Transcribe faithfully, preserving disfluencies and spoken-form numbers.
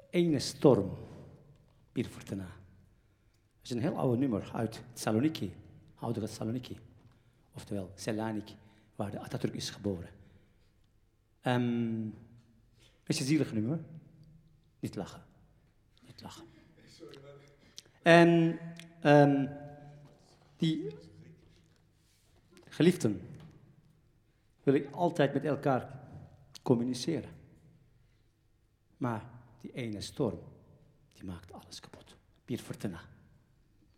ene storm, Birfortuna. Dat is een heel oude nummer uit Thessaloniki, oudere Thessaloniki. Oftewel Selanik, waar de Atatürk is geboren. Um, is een zielig nummer. Niet lachen. Niet lachen. En um, die geliefden willen altijd met elkaar communiceren. Maar die ene storm, die maakt alles kapot. Birfortuna.